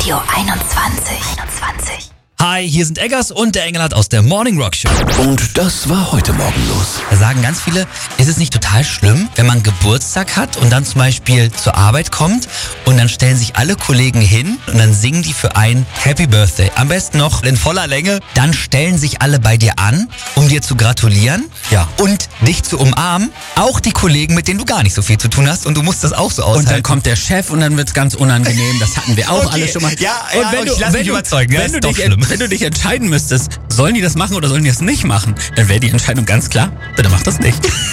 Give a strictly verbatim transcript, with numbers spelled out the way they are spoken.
Radio einundzwanzig. einundzwanzig. Hi, hier sind Eggers und der Engelhardt aus der Morning Rock Show. Und das war heute Morgen los. Da sagen ganz viele, ist es nicht total schlimm, wenn man Geburtstag hat und dann zum Beispiel zur Arbeit kommt und dann stellen sich alle Kollegen hin und dann singen die für einen Happy Birthday. Am besten noch in voller Länge. Dann stellen sich alle bei dir an, um dir zu gratulieren Ja. und dich zu umarmen. Auch die Kollegen, mit denen du gar nicht so viel zu tun hast und du musst das auch so aushalten. Und dann kommt der Chef und dann wird's ganz unangenehm. Das hatten wir auch Okay. alle schon mal. Ja, und ja, wenn ich du, lass wenn mich du, überzeugen. Ja, wenn, ist du doch dich, schlimm. wenn du dich entscheiden müsstest, sollen die das machen oder sollen die das nicht machen, dann wäre die Entscheidung ganz klar, bitte mach das nicht.